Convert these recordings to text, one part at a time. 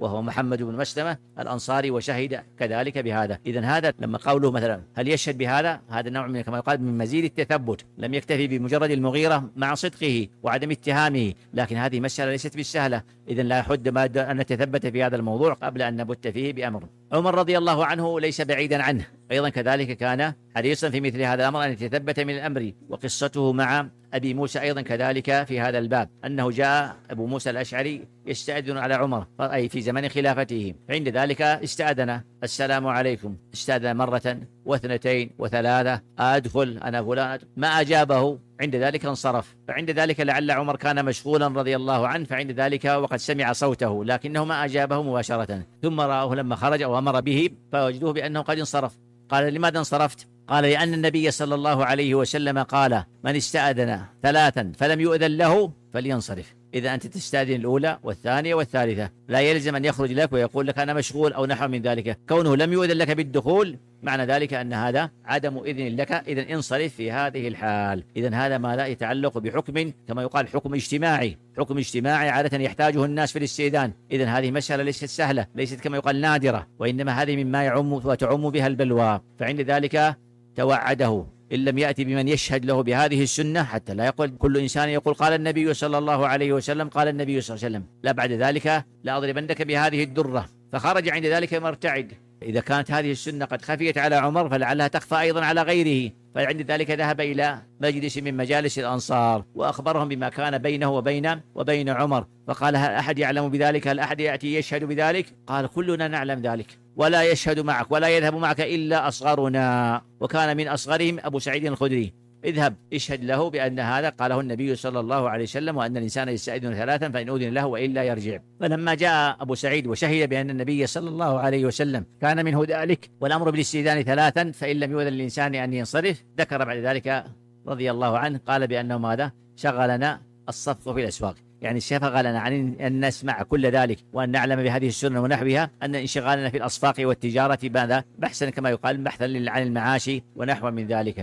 وهو محمد بن مسلمة الأنصاري، وشهد كذلك بهذا. إذن هذا لما قوله مثلا هل يشهد بهذا، هذا نوع من كما يقال من مزيد التثبت، لم يكتفي بمجرد المغيرة مع صدقه وعدم اتهامه، لكن هذه مسألة ليست بالسهلة. إذن لا يحد ما أن نتثبت في هذا الموضوع قبل أن نبت فيه بأمر. عمر رضي الله عنه ليس بعيدا عنه، أيضا كذلك كان حريصا في مثل هذا الأمر أن يتثبت من الأمر. وقصته مع أبي موسى أيضا كذلك في هذا الباب، أنه جاء أبو موسى الأشعري يستأذن على عمر أي في زمن خلافته، فعند ذلك استأذن: السلام عليكم. استأذن مرة واثنتين وثلاثة: أدخل أنا فلان، ما أجابه. عند ذلك انصرف. فعند ذلك لعل عمر كان مشغولا رضي الله عنه، فعند ذلك وقد سمع صوته لكنه ما أجابه مباشرة، ثم رآه لما خرج أو أمر به فوجدوه بأنه قد انصرف. قال: لماذا انصرفت؟ قال: لأن النبي صلى الله عليه وسلم قال: من استأذن ثلاثا فلم يؤذن له فلينصرف. إذا أنت تستأذن الأولى والثانية والثالثة، لا يلزم أن يخرج لك ويقول لك أنا مشغول أو نحو من ذلك. كونه لم يؤذن لك بالدخول معنى ذلك أن هذا عدم إذن لك، إذن انصرف في هذه الحال. إذن هذا ما لا يتعلق بحكم كما يقال حكم اجتماعي، حكم اجتماعي عادة يحتاجه الناس في الاستئذان. إذن هذه مسألة ليست سهلة، ليست كما يقال نادرة، وإنما هذه مما يعم وتعم بها البلوى. فعند ذلك توعده إن لم يأتي بمن يشهد له بهذه السنة، حتى لا يقول كل إنسان يقول قال النبي صلى الله عليه وسلم قال النبي صلى الله عليه وسلم، لا، بعد ذلك لأضربنك بهذه الدرة. فخرج عند ذلك مرتعد. إذا كانت هذه السنة قد خفيت على عمر فلعلها تخفى أيضا على غيره، فعند ذلك ذهب إلى مجلس من مجالس الأنصار وأخبرهم بما كان بينه وبين عمر، فقال: هل أحد يعلم بذلك؟ هل أحد يأتي يشهد بذلك؟ قال: كلنا نعلم ذلك، ولا يشهد معك ولا يذهب معك إلا أصغرنا. وكان من أصغرهم أبو سعيد الخدري. اذهب اشهد له بأن هذا قاله النبي صلى الله عليه وسلم، وأن الإنسان يستأذن ثلاثا فإن أذن له وإلا يرجع. فلما جاء أبو سعيد وشهد بأن النبي صلى الله عليه وسلم كان منه ذلك والأمر بالاستئذان ثلاثا فإن لم يؤذن للإنسان أن ينصرف، ذكر بعد ذلك رضي الله عنه قال بأنه ماذا؟ شغلنا الصفق في الأسواق، يعني شغلنا عن أن نسمع كل ذلك وأن نعلم بهذه السنة ونحوها، أن انشغالنا في الأصفاق والتجارة ماذا؟ بحثا كما يقال بحثا عن المعاش ونحو من ذلك.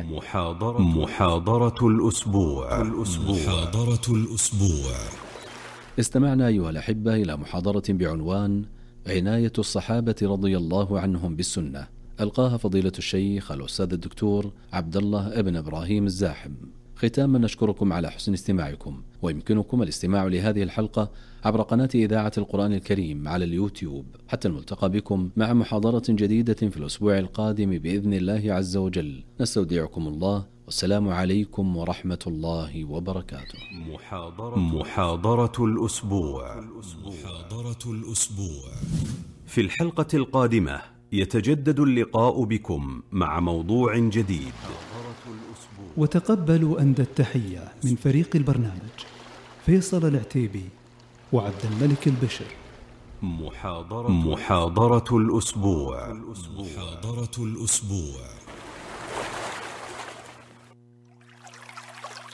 محاضرة الأسبوع. محاضرة الأسبوع. استمعنا أيها الأحبة إلى محاضرة بعنوان عناية الصحابة رضي الله عنهم بالسنة، ألقاها فضيلة الشيخ الأستاذ الدكتور عبد الله ابن إبراهيم الزاحم. ختاما نشكركم على حسن استماعكم، ويمكنكم الاستماع لهذه الحلقة عبر قناة إذاعة القرآن الكريم على اليوتيوب. حتى الملتقى بكم مع محاضرة جديدة في الأسبوع القادم بإذن الله عز وجل. نستودعكم الله، والسلام عليكم ورحمة الله وبركاته. محاضرة الأسبوع. في الحلقة القادمة يتجدد اللقاء بكم مع موضوع جديد. وتقبلوا أندى التحية من فريق البرنامج فيصل العتيبي وعبد الملك البشر. محاضرة الأسبوع.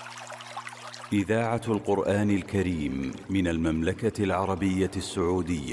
إذاعة القرآن الكريم من المملكة العربية السعودية.